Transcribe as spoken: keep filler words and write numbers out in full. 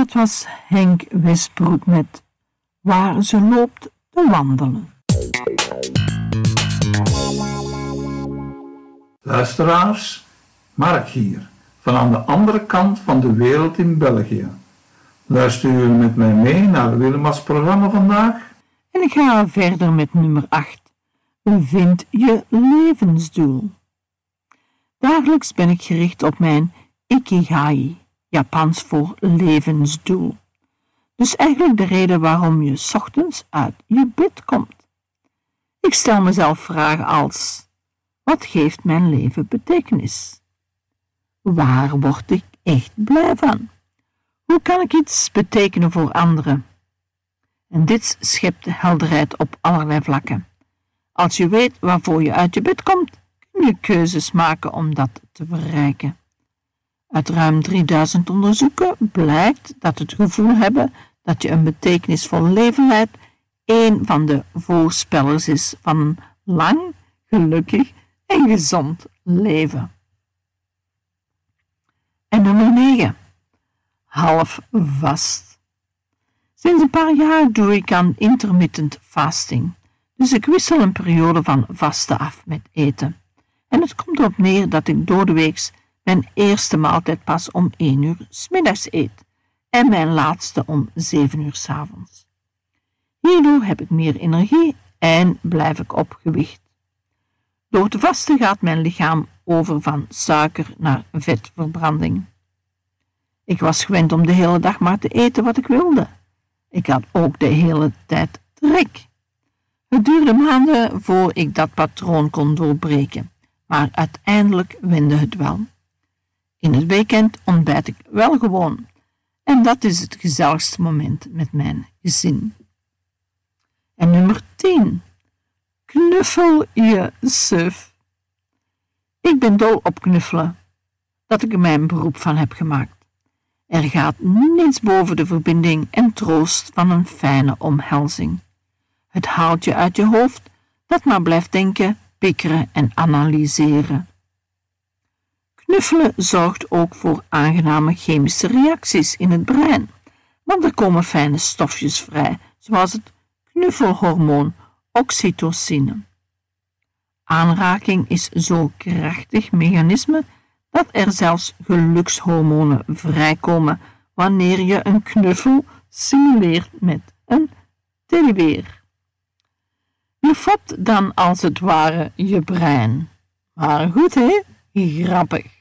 dat was Henk Westbroek met Waar ze loopt te wandelen. Luisteraars, Mark hier, van aan de andere kant van de wereld in België. Luisteren jullie met mij mee naar Wilma's programma vandaag? En ik ga verder met nummer acht. Vind je levensdoel. Dagelijks ben ik gericht op mijn ikigai, Japans voor levensdoel. Dus eigenlijk de reden waarom je 's ochtends uit je bed komt. Ik stel mezelf vragen als: wat geeft mijn leven betekenis? Waar word ik echt blij van? Hoe kan ik iets betekenen voor anderen? En dit schept helderheid op allerlei vlakken. Als je weet waarvoor je uit je bed komt, kun je keuzes maken om dat te bereiken. Uit ruim drieduizend onderzoeken blijkt dat het gevoel hebben dat je een betekenisvol leven leidt een van de voorspellers is van een lang, gelukkig en gezond leven. En nummer negen. Half vast. Sinds een paar jaar doe ik aan intermittent fasting, dus ik wissel een periode van vasten af met eten. En het komt erop neer dat ik doordeweeks mijn eerste maaltijd pas om één uur 's middags eet en mijn laatste om zeven uur 's avonds. Hierdoor heb ik meer energie en blijf ik op gewicht. Door te vasten gaat mijn lichaam over van suiker naar vetverbranding. Ik was gewend om de hele dag maar te eten wat ik wilde. Ik had ook de hele tijd trek. Het duurde maanden voor ik dat patroon kon doorbreken, maar uiteindelijk wende het wel. In het weekend ontbijt ik wel gewoon en dat is het gezelligste moment met mijn gezin. En nummer tien. Knuffel je suf. Ik ben dol op knuffelen, dat ik er mijn beroep van heb gemaakt. Er gaat niets boven de verbinding en troost van een fijne omhelzing. Het haalt je uit je hoofd, dat maar blijft denken, piekeren en analyseren. Knuffelen zorgt ook voor aangename chemische reacties in het brein, want er komen fijne stofjes vrij, zoals het knuffelhormoon oxytocine. Aanraking is zo'n krachtig mechanisme dat er zelfs gelukshormonen vrijkomen wanneer je een knuffel simuleert met een teddybeer. Je fopt dan als het ware je brein. Maar goed, hè? Grappig.